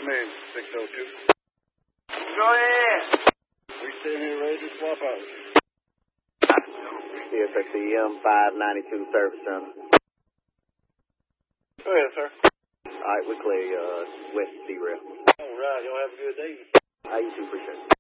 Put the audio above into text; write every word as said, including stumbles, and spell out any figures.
in, six oh two. Go ahead. We stand here ready to swap out. C S X E M five ninety-two service center. Go ahead, sir. All right, we're clear, uh, west C-Rail. All right, y'all have a good day. How you too, appreciate it.